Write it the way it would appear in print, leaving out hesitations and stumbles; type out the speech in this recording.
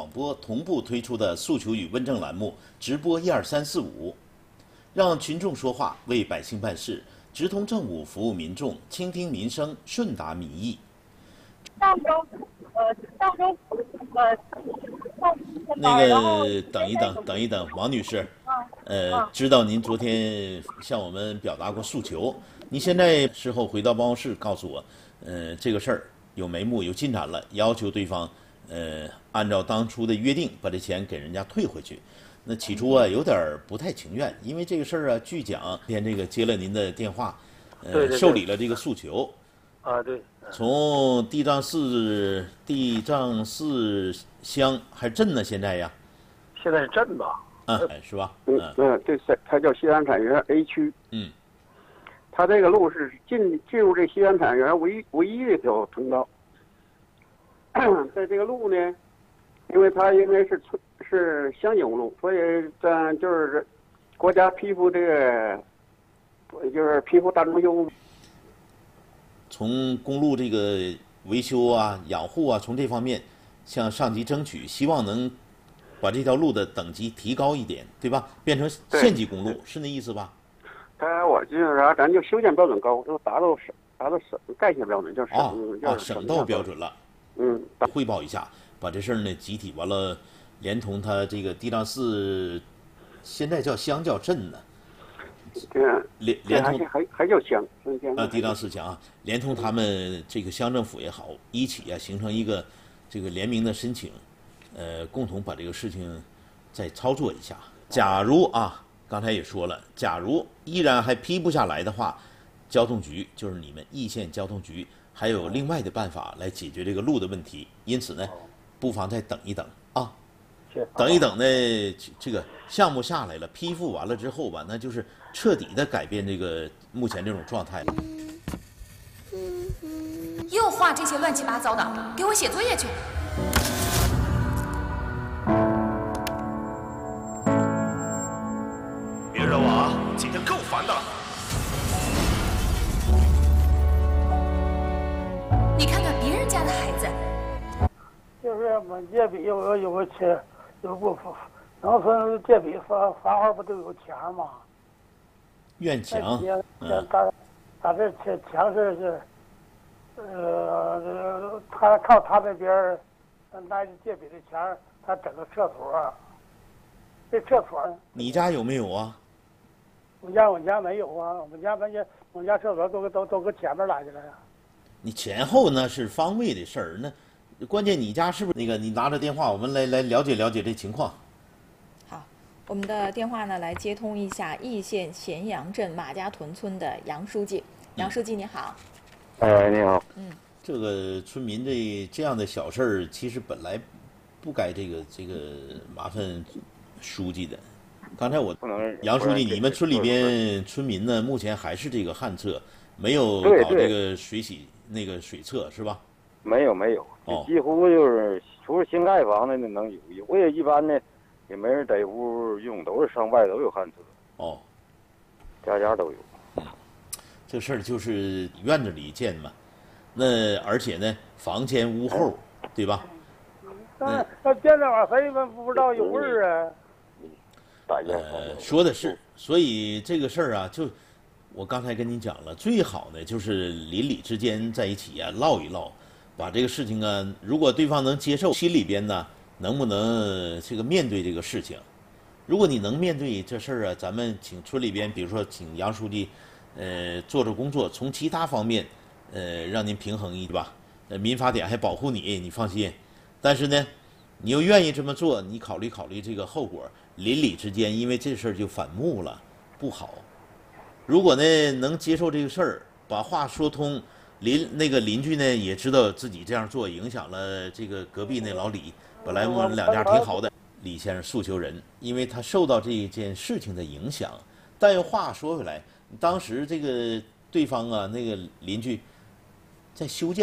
广播同步推出的诉求与问政栏目直播12345，让群众说话，为百姓办事，直通政务，服务民众，倾听民生，顺达民意。 上周那个等一等，王女士，知道您昨天向我们表达过诉求，您现在事后回到办公室告诉我，这个事儿有眉目有进展了，要求对方按照当初的约定把这钱给人家退回去。那起初啊有点不太情愿，因为这个事儿啊，据讲今天这个接了您的电话， 对受理了这个诉求。 啊，对。 从地藏寺乡还是镇呢？现在呀？ 现在是镇吧？ 是吧？ 这它叫西安产园 A 区。它这个路是进入这西安产园唯一的一条通道。在这个路呢，因为它应该是乡经路，所以咱就是国家批复这个，就是批复大装修。 从公路这个维修啊、养护啊，从这方面向上级争取，希望能把这条路的等级提高一点，对吧？变成县级公路，是那意思吧？ 我就是啥，咱就修建标准高，就达到省盖线标准，叫省道标准了。汇报一下，把这事儿呢集体完了，连同他这个地藏寺，现在叫乡叫镇呢。连同还叫乡地藏寺乡啊，连同他们这个乡政府也好，一起啊形成一个这个联名的申请，共同把这个事情再操作一下。假如啊，刚才也说了，假如依然还批不下来的话，交通局就是你们易县交通局还有另外的办法来解决这个路的问题，因此呢，不妨再等一等啊。等一等呢，这个项目下来了，批复完了之后吧，那就是彻底的改变这个目前这种状态了。 又画这些乱七八糟的，给我写作业去。 别惹我啊！今天够烦的了。 你看看别人家的孩子， 就是满街比有个钱。有不农村界比房号不都有墙吗？ 院墙。 打这墙是他靠他那边拿界比的墙，他整个厕所。这厕所你家有没有啊？ 我家没有啊，我们家厕所都搁前面来的了呀。 你前后那是方位的事儿，那。关键你家是不是那个？你拿着电话，我们来了解了解这情况。 好，我们的电话呢，来接通一下易县咸阳镇马家屯村的杨书记。杨书记你好。 你好。 这个村民这样的小事儿，其实本来不该这个麻烦书记的。刚才杨书记，你们村里边村民呢，目前还是这个旱厕，没有搞这个水洗那个水厕是吧？ 没有，几乎就是除了新盖房的那能有，我也一般呢，也没人在屋用，都是上外头有旱厕。家家都有。 这事儿就是院子里建嘛，那而且呢，房前屋后，对吧？ 那建那玩意儿谁们不知道有味儿啊？ 说的是，所以这个事儿啊，就我刚才跟你讲了，最好呢就是邻里之间在一起啊唠一唠。把这个事情啊，如果对方能接受，心里边呢能不能这个面对这个事情？如果你能面对这事儿啊，咱们请村里边，比如说请杨书记，做工作，从其他方面，让您平衡一吧。民法典还保护你，你放心。但是呢，你又愿意这么做，你考虑这个后果，邻里之间因为这事儿就反目了，不好。如果呢能接受这个事儿，把话说通。那个邻居呢也知道自己这样做影响了这个隔壁那老李，本来我们两家挺好的。李先生诉求人，因为他受到这件事情的影响。但话说回来，当时这个对方啊，那个邻居在修建。